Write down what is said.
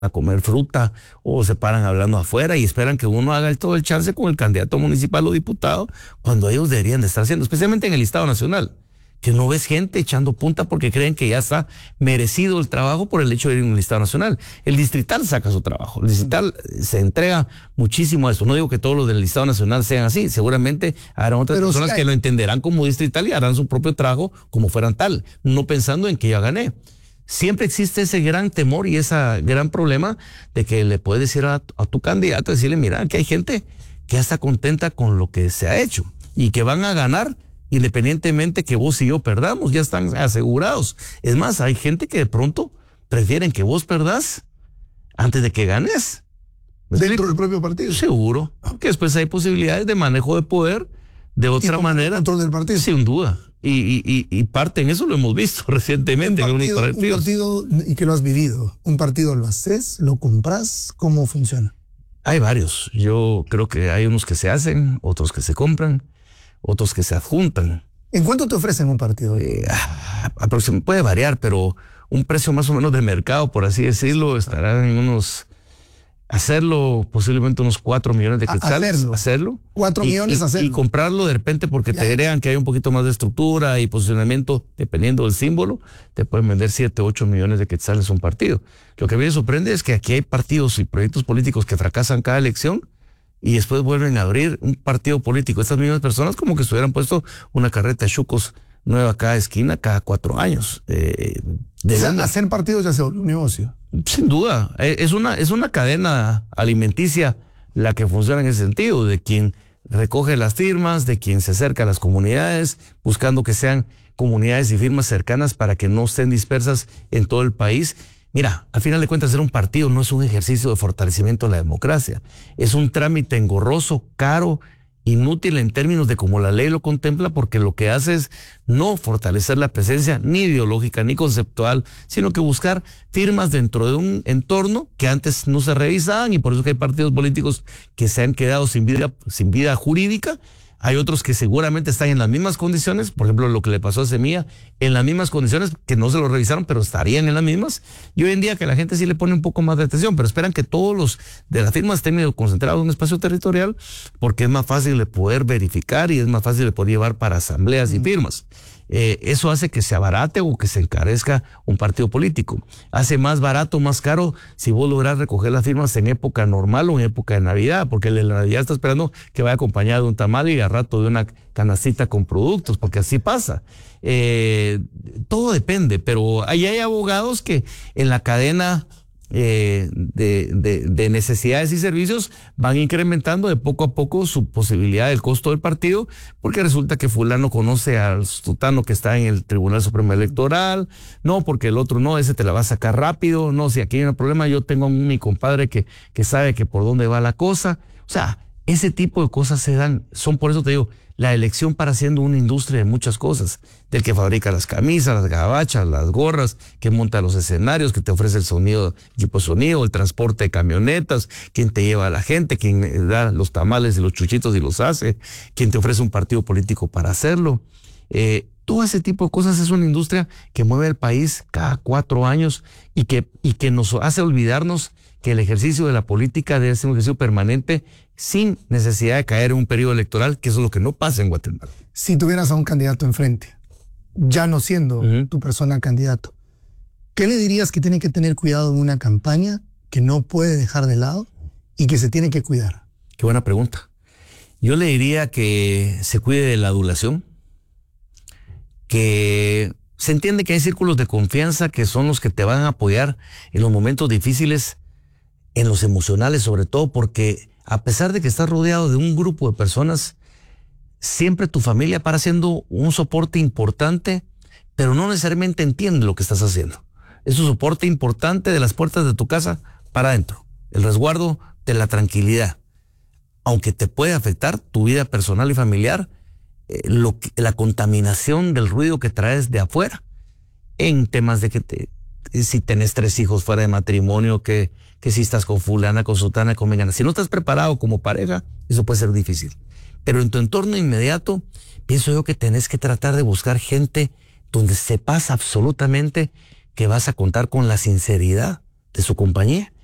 a comer fruta o se paran hablando afuera y esperan que uno haga todo el chance con el candidato municipal o diputado cuando ellos deberían de estar haciendo, especialmente en el listado nacional, que no ves gente echando punta porque creen que ya está merecido el trabajo por el hecho de ir en un listado nacional. El distrital saca su trabajo, el distrital se entrega muchísimo a eso. No digo que todos los del listado nacional sean así, seguramente habrá otras personas que lo entenderán como distrital y harán su propio trabajo como fueran tal, no pensando en que ya gané. Siempre existe ese gran temor y ese gran problema de que le puedes decir a tu candidato, decirle, mira, que hay gente que ya está contenta con lo que se ha hecho y que van a ganar independientemente que vos y yo perdamos, ya están asegurados. Es más, hay gente que de pronto prefieren que vos perdás antes de que ganes. ¿Dentro del propio partido? Seguro, que después hay posibilidades de manejo de poder de otra manera. ¿Dentro del partido? Sin duda. Y parte en eso lo hemos visto recientemente. Un partido, y que lo has vivido, un partido lo haces, lo compras, ¿cómo funciona? Hay varios. Yo creo que hay unos que se hacen, otros que se compran, otros que se adjuntan. ¿En cuánto te ofrecen un partido? Puede variar, pero un precio más o menos de mercado, por así decirlo, estará en unos... Hacerlo posiblemente unos 4 millones de quetzales. Hacerlo. 4 millones hacerlo. Y comprarlo de repente porque te crean que hay un poquito más de estructura y posicionamiento, dependiendo del símbolo, te pueden vender 7, 8 millones de quetzales un partido. Lo que a mí me sorprende es que aquí hay partidos y proyectos políticos que fracasan cada elección y después vuelven a abrir un partido político. Estas mismas personas como que estuvieran puesto una carreta de chucos nueva cada esquina cada 4 años. Hacer partidos ya se volvió un negocio. Sin duda, es una cadena alimenticia la que funciona en ese sentido, de quien recoge las firmas, de quien se acerca a las comunidades, buscando que sean comunidades y firmas cercanas para que no estén dispersas en todo el país. Mira, al final de cuentas, hacer un partido no es un ejercicio de fortalecimiento de la democracia, es un trámite engorroso, caro, inútil en términos de cómo la ley lo contempla, porque lo que hace es no fortalecer la presencia ni ideológica ni conceptual, sino que buscar firmas dentro de un entorno que antes no se revisaban, y por eso que hay partidos políticos que se han quedado sin vida jurídica. Hay otros que seguramente están en las mismas condiciones, por ejemplo, lo que le pasó a Semilla, en las mismas condiciones, que no se lo revisaron, pero estarían en las mismas. Y hoy en día que la gente sí le pone un poco más de atención, pero esperan que todos los de las firmas estén concentrados en un espacio territorial, porque es más fácil de poder verificar y es más fácil de poder llevar para asambleas y firmas. Eso hace que se abarate o que se encarezca un partido político. Hace más barato, más caro, si vos lográs recoger las firmas en época normal o en época de Navidad, porque el de la Navidad está esperando que vaya acompañado de un tamal y al rato de una canastita con productos, porque así pasa. Todo depende, pero ahí hay abogados que en la cadena de necesidades y servicios van incrementando de poco a poco su posibilidad del costo del partido, porque resulta que fulano conoce al sutano que está en el Tribunal Supremo Electoral, no, porque el otro no, ese te la va a sacar rápido, no, si aquí hay un problema, yo tengo a mi compadre que sabe que por dónde va la cosa. O sea, ese tipo de cosas se dan, por eso te digo, la elección para siendo una industria de muchas cosas, del que fabrica las camisas, las gabachas, las gorras, que monta los escenarios, que te ofrece el sonido, equipo de sonido, el transporte de camionetas, quien te lleva a la gente, quien da los tamales y los chuchitos y los hace, quien te ofrece un partido político para hacerlo. Todo ese tipo de cosas es una industria que mueve el país cada 4 años y que nos hace olvidarnos que el ejercicio de la política debe ser un ejercicio permanente sin necesidad de caer en un periodo electoral, que eso es lo que no pasa en Guatemala. Si tuvieras a un candidato enfrente, ya no siendo tu persona candidato, ¿qué le dirías que tiene que tener cuidado en una campaña que no puede dejar de lado y que se tiene que cuidar? Qué buena pregunta. Yo le diría que se cuide de la adulación, que se entiende que hay círculos de confianza que son los que te van a apoyar en los momentos difíciles, en los emocionales sobre todo, porque a pesar de que estás rodeado de un grupo de personas, siempre tu familia para siendo un soporte importante, pero no necesariamente entiende lo que estás haciendo. Es un soporte importante de las puertas de tu casa para adentro, el resguardo de la tranquilidad. Aunque te puede afectar tu vida personal y familiar, la contaminación del ruido que traes de afuera, en temas de que si tenés 3 hijos fuera de matrimonio, que si estás con fulana, con sutana, con mengana. Si no estás preparado como pareja, eso puede ser difícil. Pero en tu entorno inmediato, pienso yo que tenés que tratar de buscar gente donde sepas absolutamente que vas a contar con la sinceridad de su compañía